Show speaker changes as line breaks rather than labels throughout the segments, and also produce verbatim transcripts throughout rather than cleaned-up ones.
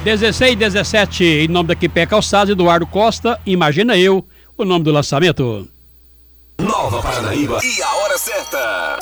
dezesseis e dezessete, em nome da Quipé Calçados, Eduardo Costa, Imagina Eu, o nome do lançamento.
Nova Paranaíba e a hora certa.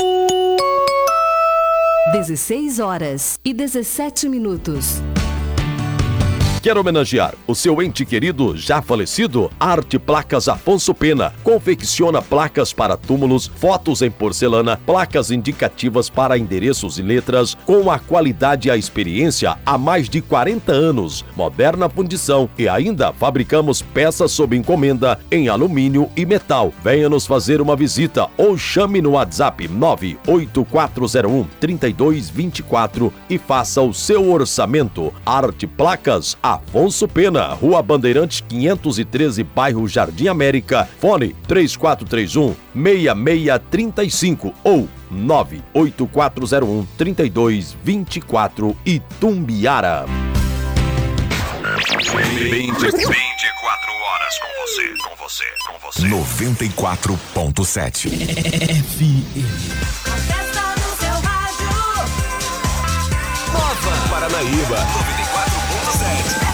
dezesseis horas e dezessete minutos.
Quer homenagear o seu ente querido já falecido? Arte Placas Afonso Pena confecciona placas para túmulos, fotos em porcelana, placas indicativas para endereços e letras com a qualidade e a experiência há mais de quarenta anos. Moderna fundição e ainda fabricamos peças sob encomenda em alumínio e metal. Venha nos fazer uma visita ou chame no WhatsApp nove oito quatro zero um, três dois dois quatro e faça o seu orçamento. Arte Placas Afonso Pena, Rua Bandeirantes quinhentos e treze, bairro Jardim América, fone três quatro três um, seis seis três cinco ou nove oito quatro zero um, três dois dois quatro, Itumbiara.
vinte e quatro horas com você, com você, com você.
noventa e quatro ponto sete.
F M. Nova Paranaíba, noventa e quatro ponto sete.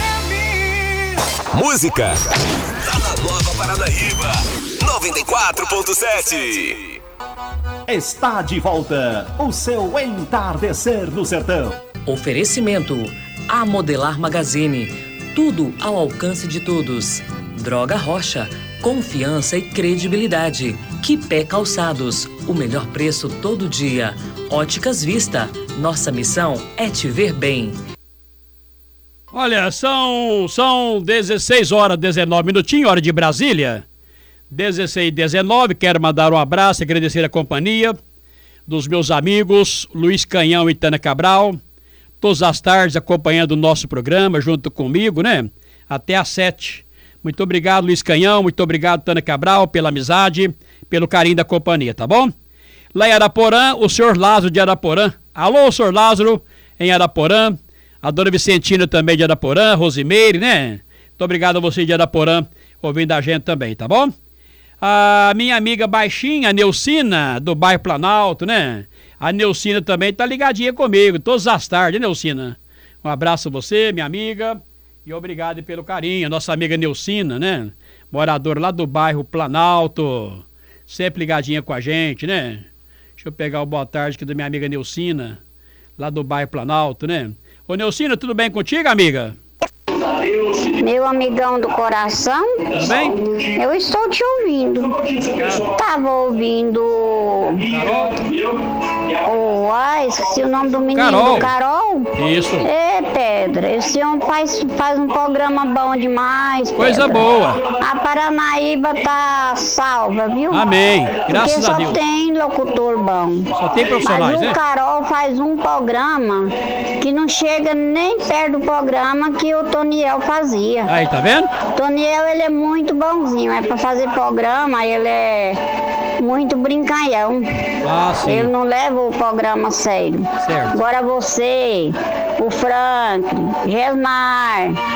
Música tá na Nova Paranaíba, noventa e quatro ponto sete.
Está de volta o seu Entardecer no Sertão.
Oferecimento A Modelar Magazine, tudo ao alcance de todos. Droga Rocha, confiança e credibilidade. Quipé Calçados, o melhor preço todo dia. Óticas Vista, nossa missão é te ver bem.
Olha, são, são dezesseis horas, dezenove minutinhos, hora de Brasília. dezesseis e dezenove, quero mandar um abraço, agradecer a companhia dos meus amigos Luiz Canhão e Tânia Cabral, todas as tardes acompanhando o nosso programa junto comigo, né? Até às sete. Muito obrigado, Luiz Canhão, muito obrigado, Tânia Cabral, pela amizade, pelo carinho da companhia, tá bom? Lá em Araporã, o senhor Lázaro de Araporã. Alô, senhor Lázaro, em Araporã. A dona Vicentina também de Araporã, Rosimeire, né? Muito obrigado a você de Araporã, ouvindo a gente também, tá bom? A minha amiga baixinha, a Neucina, do bairro Planalto, né? A Neucina também tá ligadinha comigo, todas as tardes, né, Neucina? Um abraço a você, minha amiga, e obrigado pelo carinho. Nossa amiga Neucina, né? Moradora lá do bairro Planalto, sempre ligadinha com a gente, né? Deixa eu pegar o boa tarde aqui da minha amiga Neucina, lá do bairro Planalto, né? Ô Neucina, tudo bem contigo, amiga?
Meu amigão do coração,
tudo bem?
Eu estou te ouvindo. Estava ouvindo. Oh, ai, esqueci o nome do menino.
Carol.
Carol?
Isso.
Ê, Pedra, esse homem faz, faz um programa bom demais. Pedra.
Coisa boa.
A Paranaíba tá salva, viu?
Amém. Graças
Porque
a Deus.
só tem locutor bom.
Só tem profissionais,
Mas o
né?
Carol faz um programa que não chega nem perto do programa que o Toniel fazia.
Aí, tá vendo?
Toniel, ele é muito bonzinho, é pra fazer programa, ele é muito brincalhão.
Ah, sim.
Ele não leva o programa a sério.
Certo.
Agora você, o Frank, Gesmar,